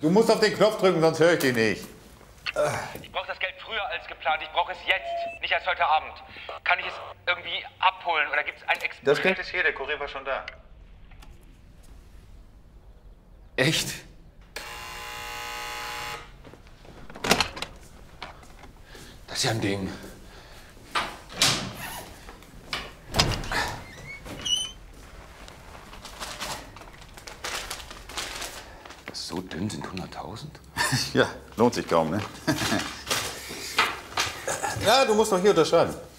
Du musst auf den Knopf drücken, sonst höre ich dich nicht. Ich brauche das Geld früher als geplant. Ich brauche es jetzt, nicht als heute Abend. Kann ich es irgendwie abholen oder gibt es ein Das Geld ist hier, der Kurier war schon da. Echt? Das ist ja ein Ding. So dünn sind 100.000? Ja, lohnt sich kaum, ne? Ja, du musst doch hier unterschreiben.